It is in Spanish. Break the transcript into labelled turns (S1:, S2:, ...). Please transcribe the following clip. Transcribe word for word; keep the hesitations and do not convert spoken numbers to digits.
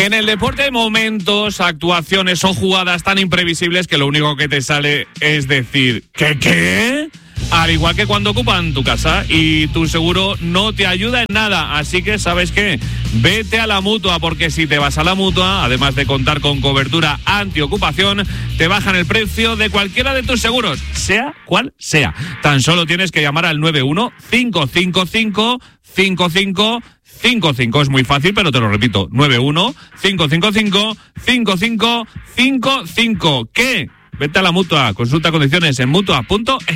S1: Que en el deporte hay momentos, actuaciones o jugadas tan imprevisibles que lo único que te sale es decir, ¿qué qué? Al igual que cuando ocupan tu casa y tu seguro no te ayuda en nada. Así que, ¿sabes qué? Vete a la Mutua, porque si te vas a la Mutua, además de contar con cobertura antiocupación, te bajan el precio de cualquiera de tus seguros, sea cual sea. Tan solo tienes que llamar al nueve uno cinco cinco cinco cinco cinco cinco cinco. Es muy fácil, pero te lo repito, nueve uno cinco cinco cinco cinco cinco cinco cinco. ¿Qué? Vete a la Mutua, consulta condiciones en mutua punto es.